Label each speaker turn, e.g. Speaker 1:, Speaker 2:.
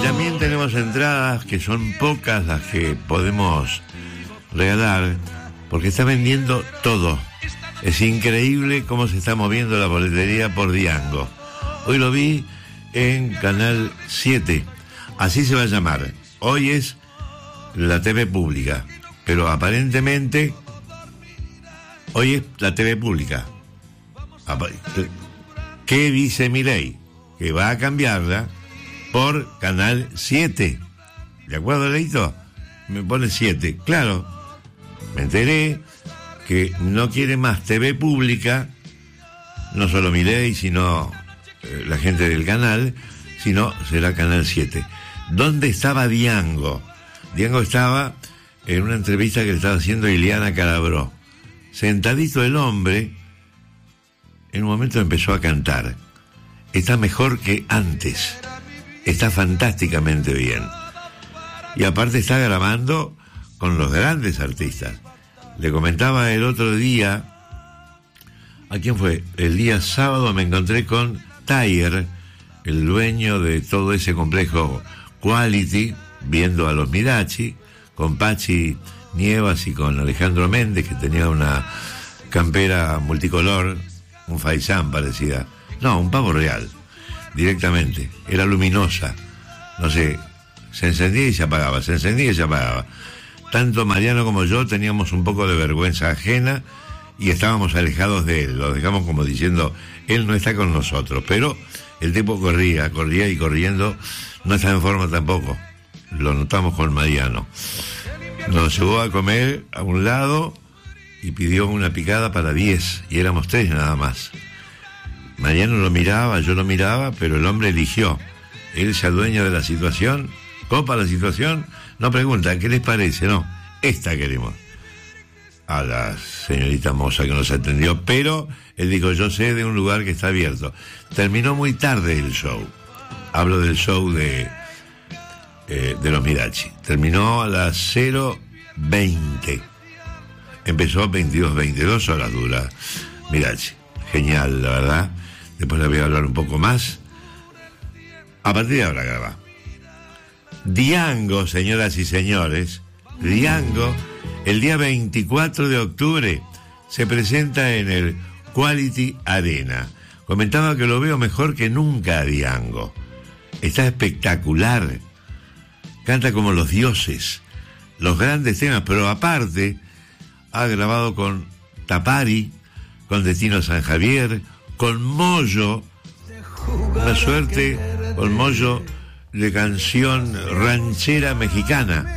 Speaker 1: también tenemos entradas que son pocas las que podemos regalar, porque está vendiendo todo. Es increíble cómo se está moviendo la boletería por Diango. Hoy lo vi en Canal 7, así se va a llamar. Hoy es la TV pública, pero aparentemente hoy es la TV pública. ¿Qué dice Milei? Que va a cambiarla por Canal 7. ¿De acuerdo, Leito? Me pone 7. Claro, me enteré que no quiere más TV pública, no solo Milei, sino la gente del canal, sino será Canal 7. ¿Dónde estaba Diango? Diango estaba en una entrevista que le estaba haciendo Ileana Calabró. Sentadito el hombre, en un momento empezó a cantar. Está mejor que antes. Está fantásticamente bien. Y aparte está grabando con los grandes artistas. Le comentaba el otro día, ¿a quién fue? El día sábado me encontré con Tiger, el dueño de todo ese complejo Quality, viendo a los Mirachi, con Pachi Nievas y con Alejandro Méndez, que tenía una campera multicolor, un faisán parecida. No, un pavo real, directamente. Era luminosa. No sé, se encendía y se apagaba, se encendía y se apagaba. Tanto Mariano como yo teníamos un poco de vergüenza ajena y estábamos alejados de él. Lo dejamos como diciendo, él no está con nosotros. Pero el tipo corría y corriendo. No estaba en forma tampoco. Lo notamos con Mariano. Nos llevó a comer a un lado y pidió una picada para 10. Y éramos 3 nada más. Mariano lo miraba, yo lo miraba, pero el hombre eligió. Él se adueña de la situación, copa la situación, no pregunta, ¿qué les parece? No, esta queremos. A la señorita moza que nos atendió, pero él dijo, yo sé de un lugar que está abierto. Terminó muy tarde el show. Hablo del show de los Mirachi. Terminó a las 0:20. Empezó a 22 horas dura Mirachi. Genial, la verdad. Después le voy a hablar un poco más. A partir de ahora graba. Diango, señoras y señores. Diango, el día 24 de octubre, se presenta en el Quality Arena. Comentaba que lo veo mejor que nunca a Diango. Está espectacular. Canta como los dioses. Los grandes temas, pero aparte ha grabado con Tapari, con Destino San Javier, con Moyo, una suerte con Moyo de canción ranchera mexicana.